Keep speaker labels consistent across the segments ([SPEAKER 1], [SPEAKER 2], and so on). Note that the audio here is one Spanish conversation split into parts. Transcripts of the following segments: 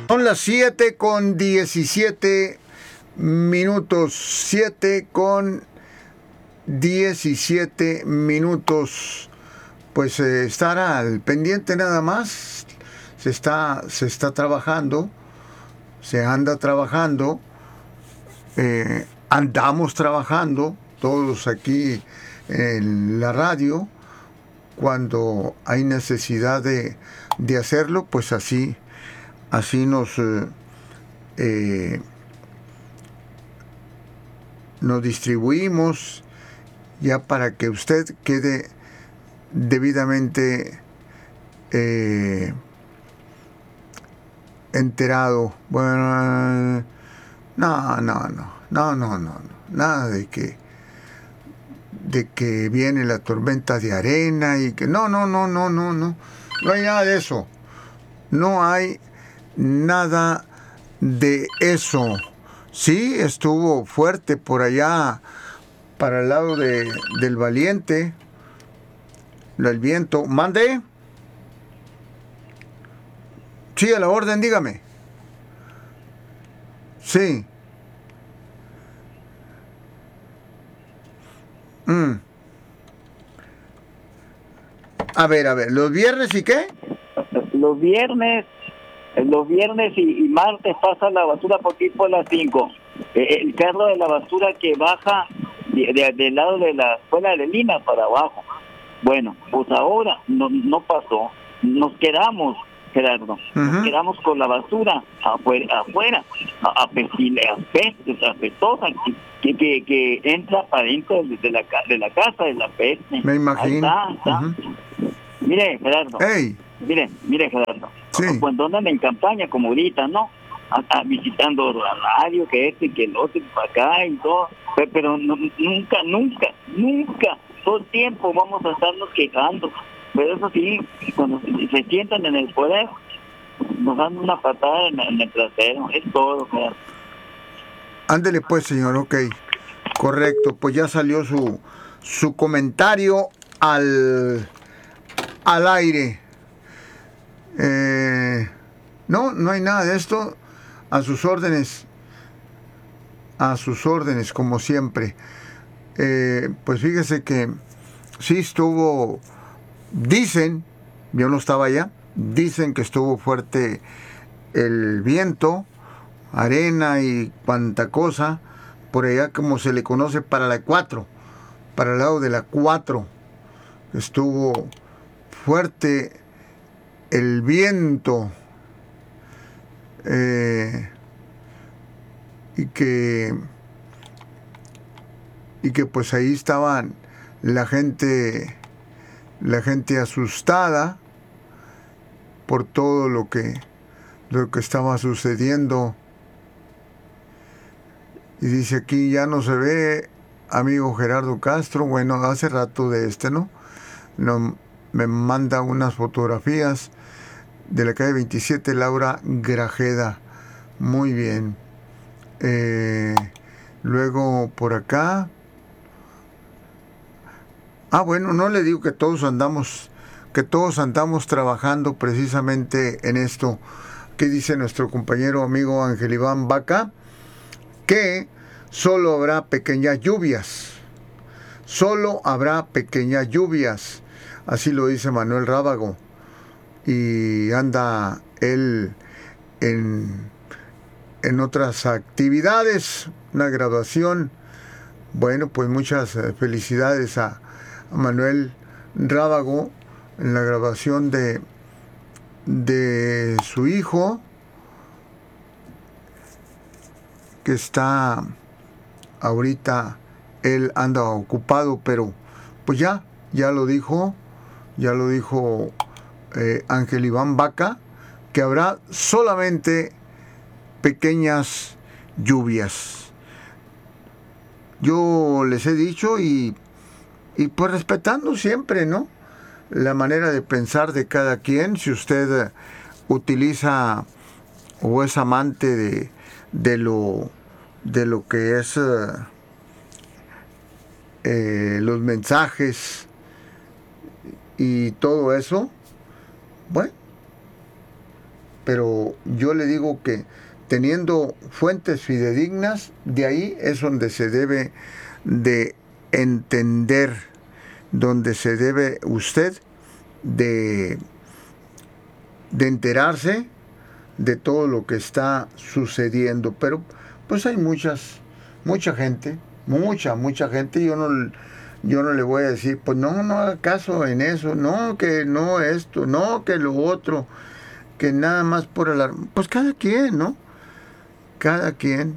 [SPEAKER 1] Son las 7:17 minutos. 7:17 minutos. Pues estar al pendiente nada más. Se está trabajando. Se anda trabajando. Andamos trabajando. Todos aquí en la radio. Cuando hay necesidad de hacerlo, pues así nos distribuimos ya para que usted quede debidamente enterado. Bueno, no, nada de que viene la tormenta de arena y que no hay nada de eso. No hay nada de eso. Sí, estuvo fuerte por allá para el lado del Valiente, el viento. ¿Mande? Sí, a la orden, dígame. Sí. A ver, ¿los viernes y qué?
[SPEAKER 2] Los viernes y martes pasa la basura por aquí por las 5. El carro de la basura que baja del lado de la escuela de Lima para abajo. Bueno, pues ahora no pasó. Nos quedamos, Gerardo, nos quedamos con la basura afuera, apestosa, que entra para dentro de la casa de la peste.
[SPEAKER 1] Me imagino.
[SPEAKER 2] Ahí está. Mire, Gerardo.
[SPEAKER 1] ¡Ey!
[SPEAKER 2] Mire, Gerardo.
[SPEAKER 1] Sí.
[SPEAKER 2] Cuando andan en campaña, como ahorita, ¿no? Visitando la radio, que y que el otro, y para acá y todo. Pero nunca, todo el tiempo vamos a estarnos quejando. Pero eso sí, cuando se sientan en el poder, nos dan una patada en el trasero. Es todo, Gerardo.
[SPEAKER 1] Ándele pues, señor, ok. Correcto, pues ya salió su comentario al aire. No hay nada de esto. A sus órdenes, como siempre. Pues fíjese que sí estuvo, dicen, yo no estaba allá, dicen que estuvo fuerte el viento, arena y cuanta cosa, por allá como se le conoce para la 4, para el lado de la 4, estuvo fuerte el viento, y que pues ahí estaban la gente asustada por todo lo que estaba sucediendo. Y dice aquí, ya no se ve, amigo Gerardo Castro. Bueno, hace rato de no me manda unas fotografías de la calle 27, Laura Grajeda. Muy bien. Luego por acá. Bueno, no le digo que todos andamos trabajando precisamente en esto. ¿Qué dice nuestro compañero amigo Ángel Iván Vaca? Que solo habrá pequeñas lluvias. Así lo dice Manuel Rábago. Y anda él en otras actividades, una graduación. Bueno, pues muchas felicidades a Manuel Rábago en la graduación de su hijo, que está ahorita, él anda ocupado, pero pues ya lo dijo Ángel Iván Vaca, que habrá solamente pequeñas lluvias. Yo les he dicho y pues respetando siempre, ¿no?, la manera de pensar de cada quien. Si usted utiliza o es amante de lo que es los mensajes y todo eso, bueno, pero yo le digo que teniendo fuentes fidedignas, de ahí es donde se debe de entender, donde se debe usted de enterarse de todo lo que está sucediendo. Pero pues hay mucha gente, mucha gente. Yo no le voy a decir, pues no haga caso en eso, no, que no esto, no, que lo otro, que nada más por alarma. Pues cada quien, ¿no? Cada quien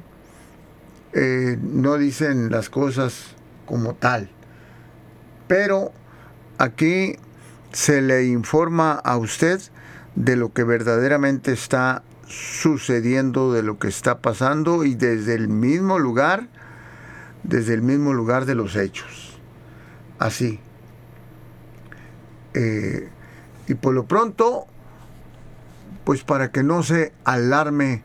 [SPEAKER 1] no dicen las cosas como tal. Pero aquí se le informa a usted de lo que verdaderamente está sucediendo, de lo que está pasando, y desde el mismo lugar de los hechos. Así. Y por lo pronto, pues para que no se alarme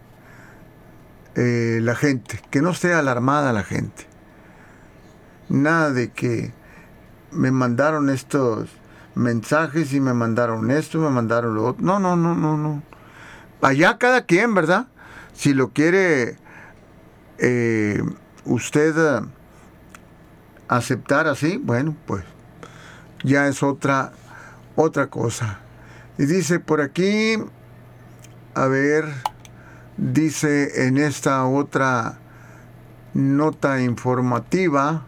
[SPEAKER 1] la gente, que no esté alarmada la gente. Nada de que me mandaron estos mensajes y me mandaron esto, me mandaron lo otro. No. Allá cada quien, ¿verdad? Si lo quiere usted aceptar así, bueno, pues ya es otra cosa. Y dice por aquí, a ver, dice en esta otra nota informativa,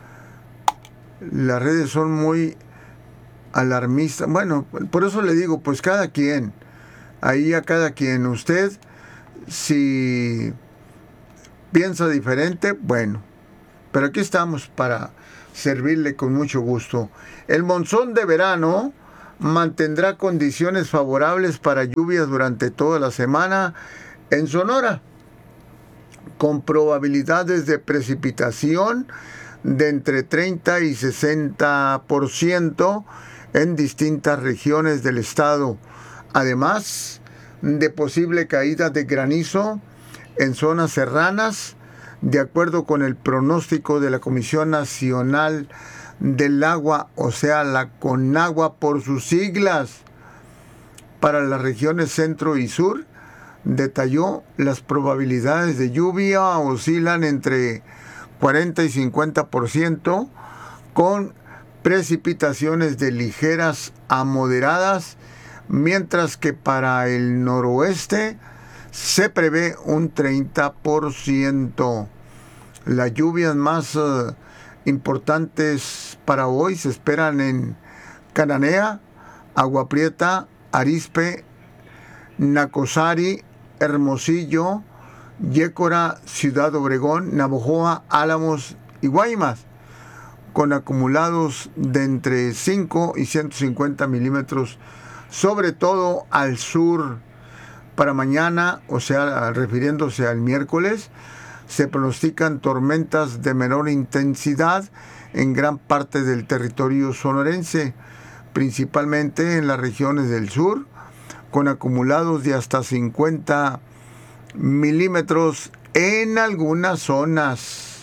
[SPEAKER 1] las redes son muy alarmistas. Bueno, por eso le digo, pues cada quien, ahí a cada quien. Usted, si piensa diferente, bueno, pero aquí estamos para servirle con mucho gusto. El monzón de verano mantendrá condiciones favorables para lluvias durante toda la semana en Sonora, con probabilidades de precipitación de entre 30 y 60% en distintas regiones del estado, además de posible caída de granizo en zonas serranas, de acuerdo con el pronóstico de la Comisión Nacional del Agua, o sea, la CONAGUA por sus siglas. Para las regiones centro y sur, detalló, las probabilidades de lluvia oscilan entre 40 y 50%, con precipitaciones de ligeras a moderadas, mientras que para el noroeste se prevé un 30%. Las lluvias más importantes para hoy se esperan en Cananea, Agua Prieta, Arizpe, Nacosari, Hermosillo, Yécora, Ciudad Obregón, Navojoa, Álamos y Guaymas, con acumulados de entre 5 y 150 milímetros, sobre todo al sur. Para mañana, o sea, refiriéndose al miércoles, se pronostican tormentas de menor intensidad en gran parte del territorio sonorense, principalmente en las regiones del sur, con acumulados de hasta 50 milímetros en algunas zonas.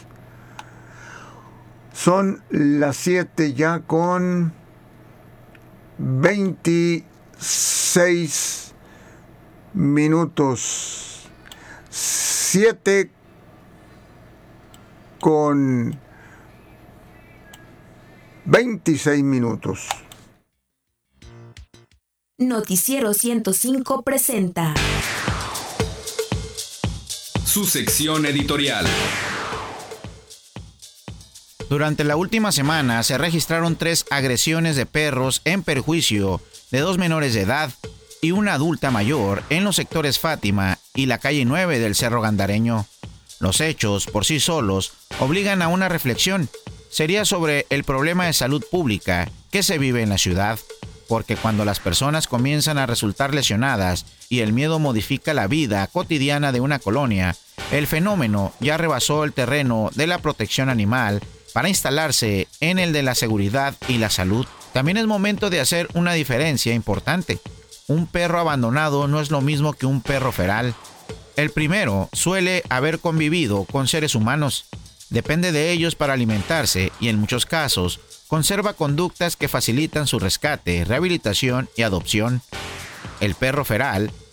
[SPEAKER 1] Son las 7 ya con 26 minutos. 7 con 26 minutos.
[SPEAKER 3] Noticiero 105 presenta
[SPEAKER 4] su sección editorial.
[SPEAKER 5] Durante la última semana se registraron 3 agresiones de perros en perjuicio de 2 menores de edad y una adulta mayor en los sectores Fátima y la calle 9 del Cerro Gandareño. Los hechos por sí solos obligan a una reflexión seria sobre el problema de salud pública que se vive en la ciudad, porque cuando las personas comienzan a resultar lesionadas y el miedo modifica la vida cotidiana de una colonia, el fenómeno ya rebasó el terreno de la protección animal para instalarse en el de la seguridad y la salud. También es momento de hacer una diferencia importante. Un perro abandonado no es lo mismo que un perro feral. El primero suele haber convivido con seres humanos, depende de ellos para alimentarse y en muchos casos conserva conductas que facilitan su rescate, rehabilitación y adopción. El perro feral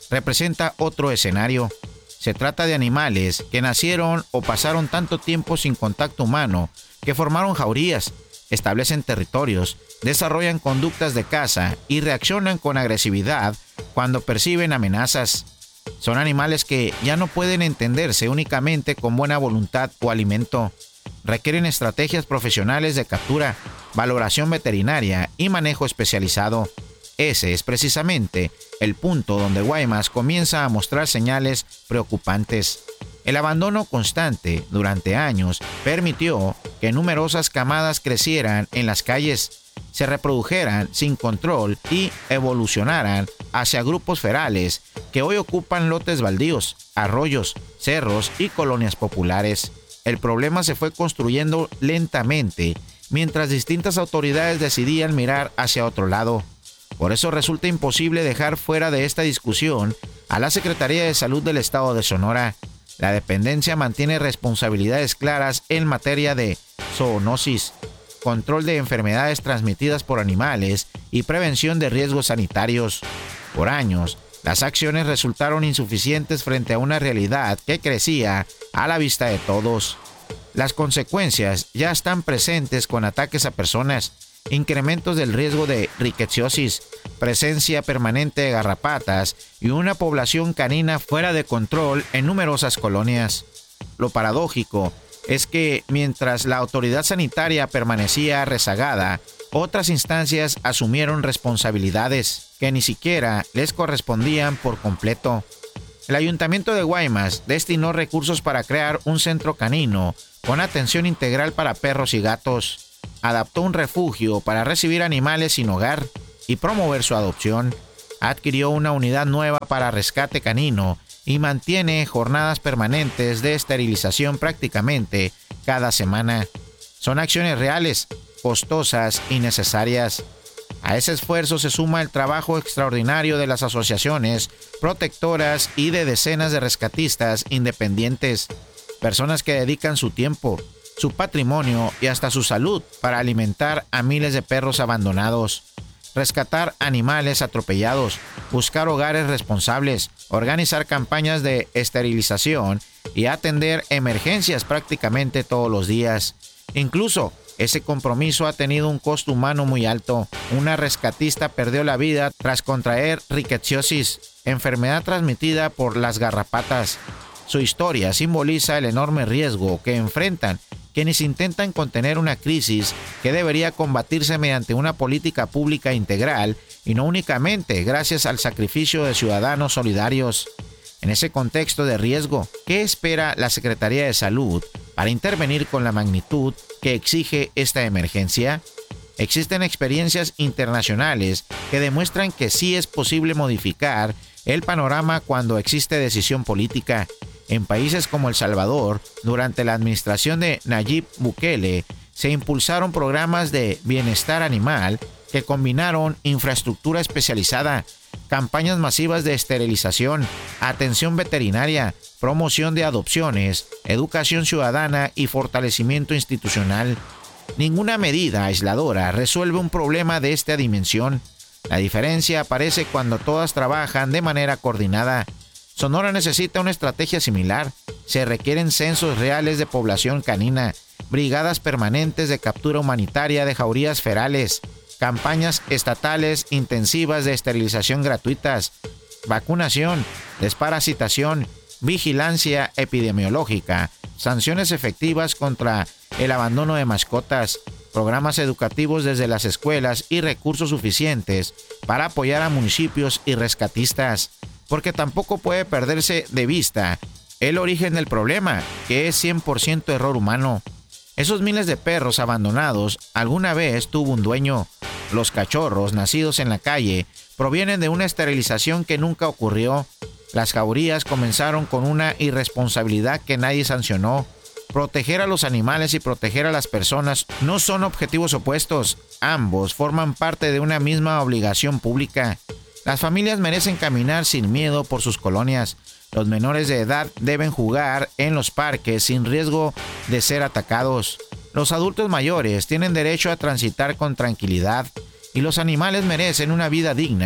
[SPEAKER 5] representa otro escenario. Se trata de animales que nacieron o pasaron tanto tiempo sin contacto humano que formaron jaurías, establecen territorios, desarrollan conductas de caza y reaccionan con agresividad cuando perciben amenazas. Son animales que ya no pueden entenderse únicamente con buena voluntad o alimento. Requieren estrategias profesionales de captura, valoración veterinaria y manejo especializado. Ese es precisamente el punto donde Guaymas comienza a mostrar señales preocupantes. El abandono constante durante años permitió que numerosas camadas crecieran en las calles, se reprodujeran sin control y evolucionaran hacia grupos ferales que hoy ocupan lotes baldíos, arroyos, cerros y colonias populares. El problema se fue construyendo lentamente mientras distintas autoridades decidían mirar hacia otro lado. Por eso resulta imposible dejar fuera de esta discusión a la Secretaría de Salud del Estado de Sonora. La dependencia mantiene responsabilidades claras en materia de zoonosis, control de enfermedades transmitidas por animales y prevención de riesgos sanitarios. Por años, las acciones resultaron insuficientes frente a una realidad que crecía a la vista de todos. Las consecuencias ya están presentes con ataques a personas, incrementos del riesgo de rickettsiosis, presencia permanente de garrapatas y una población canina fuera de control en numerosas colonias. Lo paradójico es que mientras la autoridad sanitaria permanecía rezagada, otras instancias asumieron responsabilidades que ni siquiera les correspondían por completo. El Ayuntamiento de Guaymas destinó recursos para crear un centro canino con atención integral para perros y gatos. Adaptó un refugio para recibir animales sin hogar y promover su adopción. Adquirió una unidad nueva para rescate canino y mantiene jornadas permanentes de esterilización prácticamente cada semana. Son acciones reales, costosas y necesarias. A ese esfuerzo se suma el trabajo extraordinario de las asociaciones protectoras y de decenas de rescatistas independientes, personas que dedican su tiempo, su patrimonio y hasta su salud para alimentar a miles de perros abandonados, rescatar animales atropellados, buscar hogares responsables, organizar campañas de esterilización y atender emergencias prácticamente todos los días. Incluso, ese compromiso ha tenido un costo humano muy alto. Una rescatista perdió la vida tras contraer rickettsiosis, enfermedad transmitida por las garrapatas. Su historia simboliza el enorme riesgo que enfrentan quienes intentan contener una crisis que debería combatirse mediante una política pública integral y no únicamente gracias al sacrificio de ciudadanos solidarios. En ese contexto de riesgo, ¿qué espera la Secretaría de Salud para intervenir con la magnitud que exige esta emergencia? Existen experiencias internacionales que demuestran que sí es posible modificar el panorama cuando existe decisión política. En países como El Salvador, durante la administración de Nayib Bukele, se impulsaron programas de bienestar animal que combinaron infraestructura especializada, campañas masivas de esterilización, atención veterinaria, promoción de adopciones, educación ciudadana y fortalecimiento institucional. Ninguna medida aisladora resuelve un problema de esta dimensión. La diferencia aparece cuando todas trabajan de manera coordinada. Sonora necesita una estrategia similar. Se requieren censos reales de población canina, brigadas permanentes de captura humanitaria de jaurías ferales, campañas estatales intensivas de esterilización gratuitas, vacunación, desparasitación, vigilancia epidemiológica, sanciones efectivas contra el abandono de mascotas, programas educativos desde las escuelas y recursos suficientes para apoyar a municipios y rescatistas. Porque tampoco puede perderse de vista el origen del problema, que es 100% error humano. Esos miles de perros abandonados alguna vez tuvo un dueño. Los cachorros nacidos en la calle provienen de una esterilización que nunca ocurrió. Las jaurías comenzaron con una irresponsabilidad que nadie sancionó. Proteger a los animales y proteger a las personas no son objetivos opuestos. Ambos forman parte de una misma obligación pública. Las familias merecen caminar sin miedo por sus colonias. Los menores de edad deben jugar en los parques sin riesgo de ser atacados. Los adultos mayores tienen derecho a transitar con tranquilidad y los animales merecen una vida digna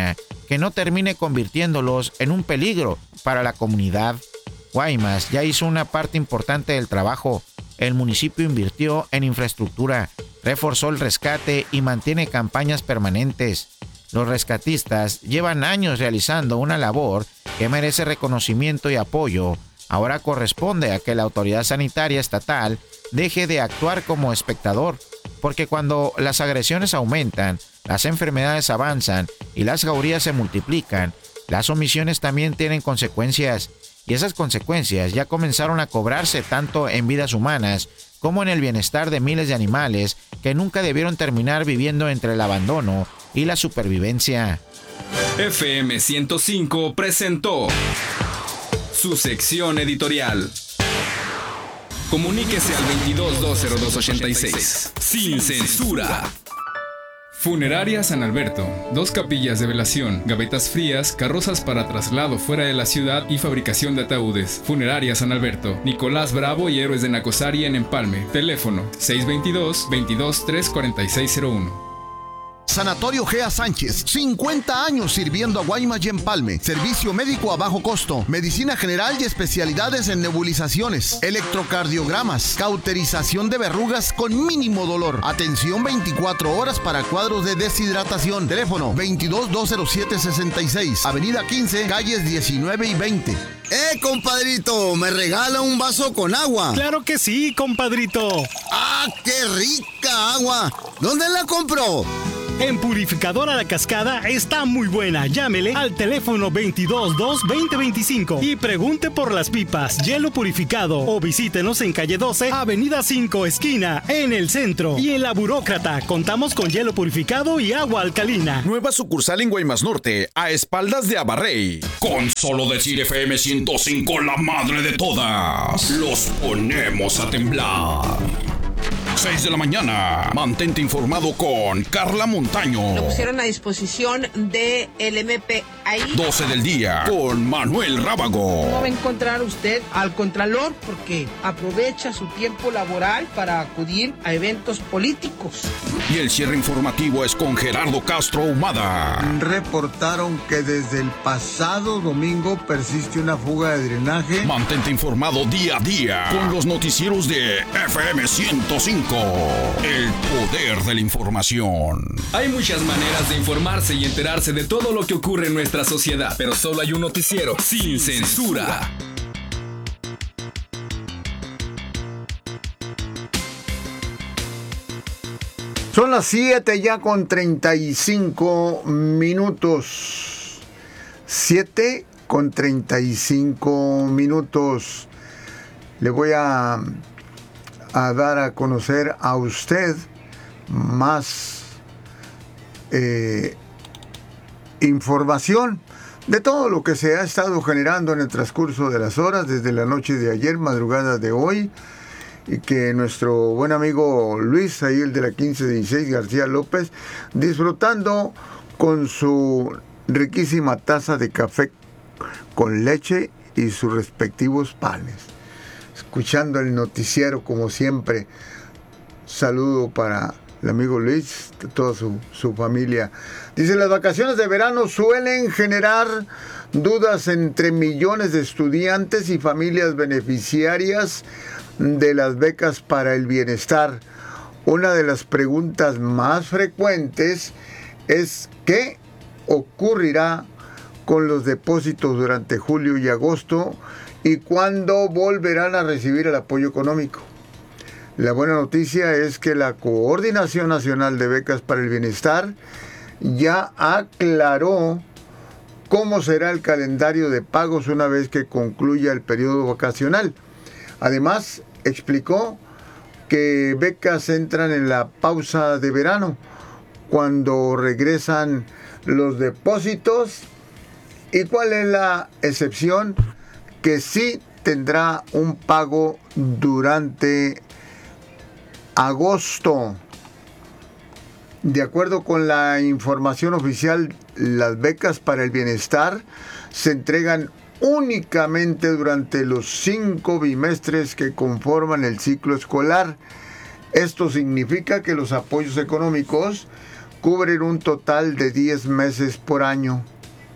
[SPEAKER 5] que no termine convirtiéndolos en un peligro para la comunidad. Guaymas ya hizo una parte importante del trabajo. El municipio invirtió en infraestructura, reforzó el rescate y mantiene campañas permanentes. Los rescatistas llevan años realizando una labor que merece reconocimiento y apoyo. Ahora corresponde a que la autoridad sanitaria estatal deje de actuar como espectador, porque cuando las agresiones aumentan, las enfermedades avanzan y las jaurías se multiplican, las omisiones también tienen consecuencias, y esas consecuencias ya comenzaron a cobrarse tanto en vidas humanas como en el bienestar de miles de animales que nunca debieron terminar viviendo entre el abandono y la supervivencia.
[SPEAKER 4] FM 105 presentó su sección editorial. Comuníquese al 22-202-86. Sin censura. Funeraria San Alberto. 2 capillas de velación, gavetas frías, carrozas para traslado fuera de la ciudad y fabricación de ataúdes. Funeraria San Alberto. Nicolás Bravo y Héroes de Nacosari en Empalme. Teléfono 622-22-34601.
[SPEAKER 6] Sanatorio Gea Sánchez, 50 años sirviendo a Guaymas y Empalme. Servicio médico a bajo costo, medicina general y especialidades en nebulizaciones, electrocardiogramas, cauterización de verrugas con mínimo dolor. Atención 24 horas para cuadros de deshidratación. Teléfono 22-207-66, Avenida 15, calles 19 y 20.
[SPEAKER 7] Compadrito, ¿me regala un vaso con agua?
[SPEAKER 8] ¡Claro que sí, compadrito!
[SPEAKER 7] ¡Ah, qué rica agua! ¿Dónde la compró?
[SPEAKER 8] En Purificadora La Cascada está muy buena. Llámele al teléfono 222-2025 y pregunte por las pipas, hielo purificado, o visítenos en calle 12, avenida 5, esquina, en el centro. Y en La Burócrata contamos con hielo purificado y agua alcalina.
[SPEAKER 9] Nueva sucursal en Guaymas Norte, a espaldas de Abarrey. Con solo decir FM 105, la madre de todas, los ponemos a temblar. 6 de la mañana. Mantente informado con Carla Montaño.
[SPEAKER 10] Lo pusieron a disposición del MP ahí.
[SPEAKER 9] 12 del día con Manuel Rábago.
[SPEAKER 11] No va a encontrar usted al Contralor porque aprovecha su tiempo laboral para acudir a eventos políticos.
[SPEAKER 9] Y el cierre informativo es con Gerardo Castro Humada.
[SPEAKER 1] Reportaron que desde el pasado domingo persiste una fuga de drenaje.
[SPEAKER 9] Mantente informado día a día con los noticieros de FM 105. El poder de la información.
[SPEAKER 4] Hay muchas maneras de informarse y enterarse de todo lo que ocurre en nuestra sociedad, pero solo hay un noticiero sin censura.
[SPEAKER 1] Son las 7 ya con 35 minutos. 7 con 35 minutos. Le voy a dar a conocer a usted más información de todo lo que se ha estado generando en el transcurso de las horas, desde la noche de ayer, madrugada de hoy, y que nuestro buen amigo Luis, ahí el de la 1516 García López, disfrutando con su riquísima taza de café con leche y sus respectivos panes, escuchando el noticiero como siempre. Saludo para el amigo Luis, toda su familia. Dice, las vacaciones de verano suelen generar dudas entre millones de estudiantes y familias beneficiarias de las becas para el bienestar. Una de las preguntas más frecuentes es ¿qué ocurrirá con los depósitos durante julio y agosto y cuándo volverán a recibir el apoyo económico? La buena noticia es que la Coordinación Nacional de Becas para el Bienestar ya aclaró cómo será el calendario de pagos una vez que concluya el periodo vacacional. Además, explicó que becas entran en la pausa de verano, cuando regresan los depósitos. ¿Y cuál es la excepción? Que sí tendrá un pago durante agosto. De acuerdo con la información oficial, las becas para el bienestar se entregan únicamente durante los 5 bimestres que conforman el ciclo escolar. Esto significa que los apoyos económicos cubren un total de 10 meses por año.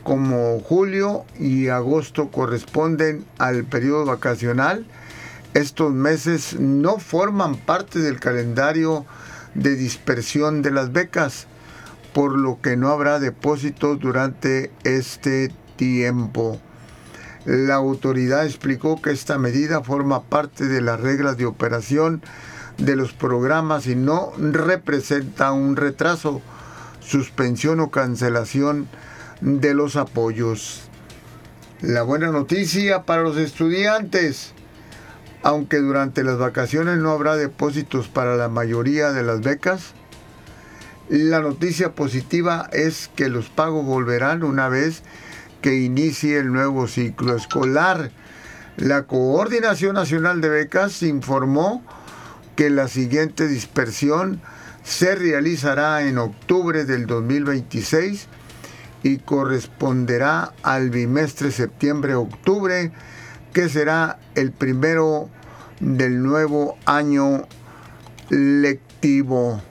[SPEAKER 1] como julio y agosto corresponden al periodo vacacional, estos meses no forman parte del calendario de dispersión de las becas, por lo que no habrá depósitos durante este tiempo. La autoridad explicó que esta medida forma parte de las reglas de operación de los programas y no representa un retraso, suspensión o cancelación de los apoyos. La buena noticia para los estudiantes: aunque durante las vacaciones no habrá depósitos para la mayoría de las becas, la noticia positiva es que los pagos volverán una vez que inicie el nuevo ciclo escolar. La Coordinación Nacional de Becas informó que la siguiente dispersión se realizará en octubre del 2026 y corresponderá al bimestre septiembre-octubre, que será el primero del nuevo año lectivo.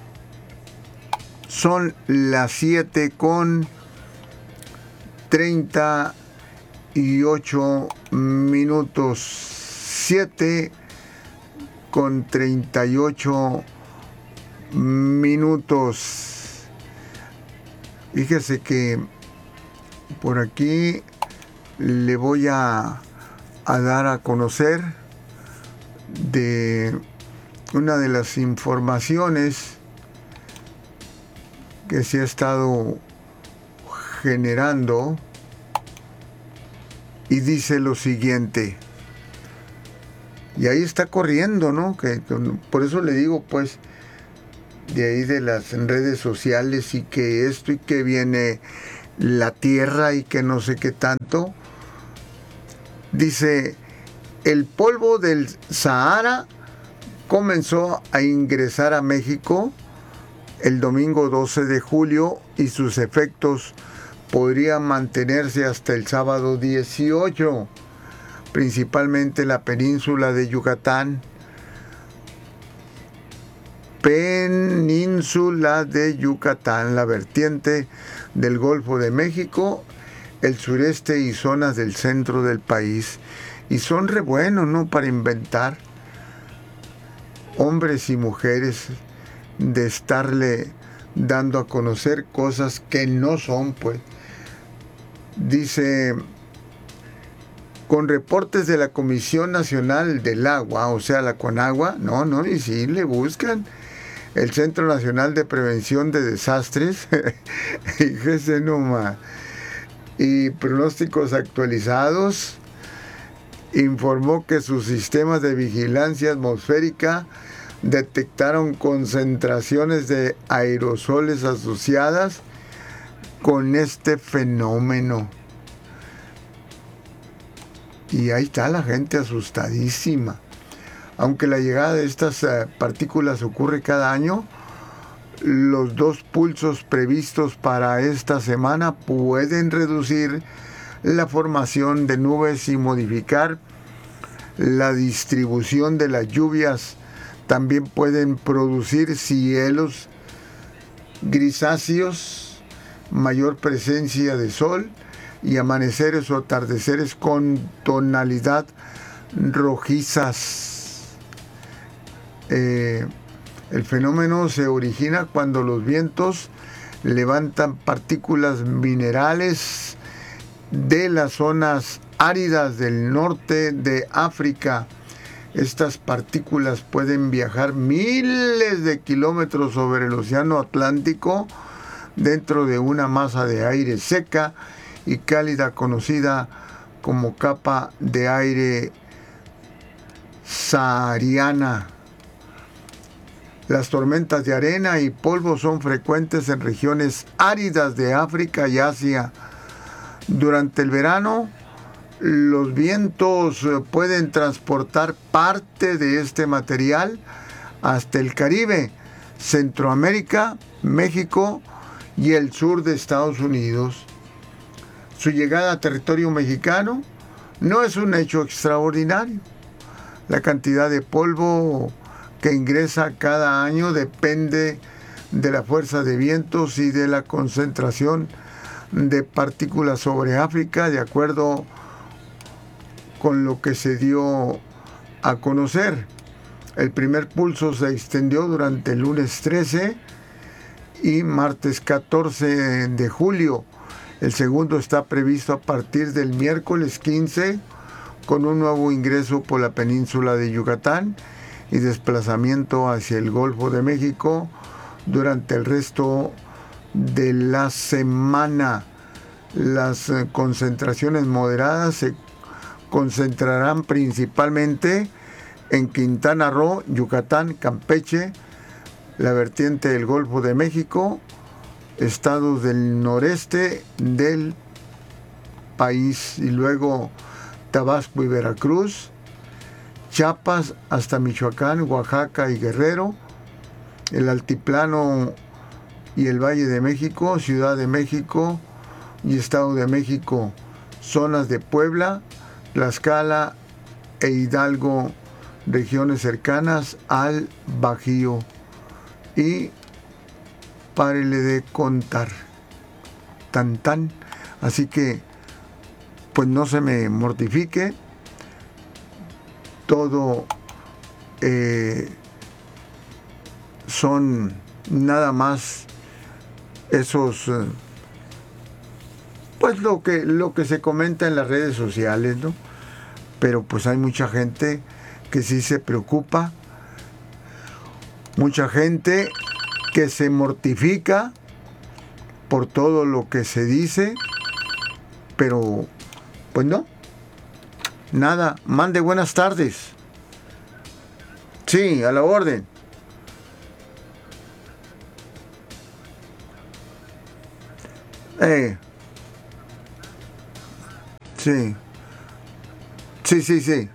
[SPEAKER 1] Son las 7:38 minutos. 7:38 minutos. Fíjese que por aquí le voy a dar a conocer de una de las informaciones que se ha estado generando, y dice lo siguiente, y ahí está corriendo, ¿no? Que por eso le digo, pues, de ahí de las redes sociales, y que esto y que viene la tierra y que no sé qué tanto. Dice: el polvo del Sahara comenzó a ingresar a México el domingo 12 de julio y sus efectos podrían mantenerse hasta el sábado 18, principalmente la península de Yucatán. Península de Yucatán, la vertiente del Golfo de México, el sureste y zonas del centro del país. Y son re buenos, ¿no?, para inventar, hombres y mujeres, de estarle dando a conocer cosas que no son, pues. Dice: con reportes de la Comisión Nacional del Agua, o sea, la Conagua, y sí le buscan, el Centro Nacional de Prevención de Desastres, fíjese nomás, y pronósticos actualizados, informó que sus sistemas de vigilancia atmosférica detectaron concentraciones de aerosoles asociadas con este fenómeno. Y ahí está la gente asustadísima. Aunque la llegada de estas partículas ocurre cada año, los 2 pulsos previstos para esta semana pueden reducir la formación de nubes y modificar la distribución de las lluvias. También pueden producir cielos grisáceos, mayor presencia de sol y amaneceres o atardeceres con tonalidad rojizas. El fenómeno se origina cuando los vientos levantan partículas minerales de las zonas áridas del norte de África. Estas partículas pueden viajar miles de kilómetros sobre el océano Atlántico dentro de una masa de aire seca y cálida conocida como capa de aire sahariana. Las tormentas de arena y polvo son frecuentes en regiones áridas de África y Asia. Durante el verano, los vientos pueden transportar parte de este material hasta el Caribe, Centroamérica, México y el sur de Estados Unidos. Su llegada a territorio mexicano no es un hecho extraordinario. La cantidad de polvo que ingresa cada año depende de la fuerza de vientos y de la concentración de partículas sobre África, de acuerdo con lo que se dio a conocer. El primer pulso se extendió durante el lunes 13 y martes 14 de julio. El segundo está previsto a partir del miércoles 15, con un nuevo ingreso por la península de Yucatán y desplazamiento hacia el Golfo de México durante el resto de la semana. Las concentraciones moderadas se concentrarán principalmente en Quintana Roo, Yucatán, Campeche, la vertiente del Golfo de México, estados del noreste del país y luego Tabasco y Veracruz, Chiapas hasta Michoacán, Oaxaca y Guerrero, el altiplano y el Valle de México, Ciudad de México y Estado de México, zonas de Puebla, Tlaxcala e Hidalgo, regiones cercanas al Bajío. Y párele de contar. Tan tan. Así que pues no se me mortifique. Todo son nada más esos pues lo que se comenta en las redes sociales, ¿no? Pero pues hay mucha gente que sí se preocupa, mucha gente que se mortifica por todo lo que se dice, pero pues no, nada. Mande buenas tardes. Sí, a la orden. Sí. Sí.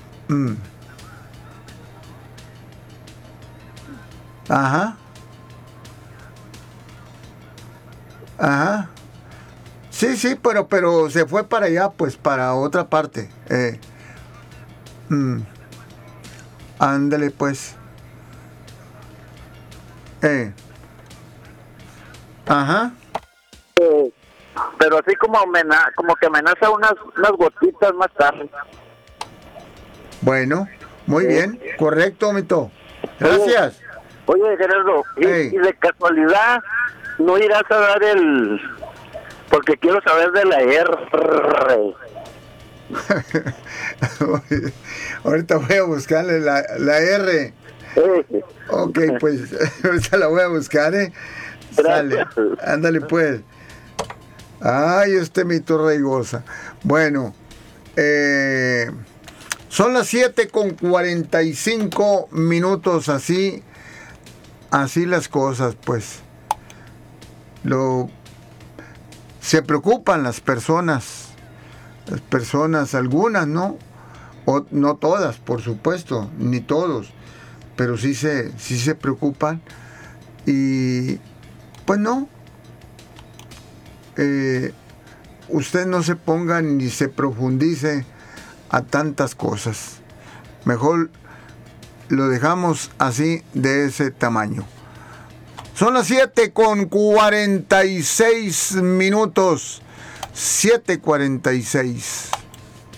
[SPEAKER 1] Ajá. Sí, pero se fue para allá, pues para otra parte. Ándale, pues. Ajá.
[SPEAKER 12] Pero así como que amenaza unas gotitas más tarde.
[SPEAKER 1] Bueno, muy bien, correcto, Mito. Gracias.
[SPEAKER 12] Oye, Gerardo, y de casualidad no irás a dar porque quiero saber de la R.
[SPEAKER 1] Ahorita voy a buscarle la R. Ok, pues ahorita la voy a buscar, Sale, ándale pues. Ay, Mito Reigosa. Bueno, son las 7:45, así las cosas, pues. Se preocupan las personas, algunas, ¿no? No todas, por supuesto, ni todos, pero sí se preocupan y pues no. Usted no se ponga ni se profundice a tantas cosas. Mejor lo dejamos así, de ese tamaño. Son las 7:46. 7:46.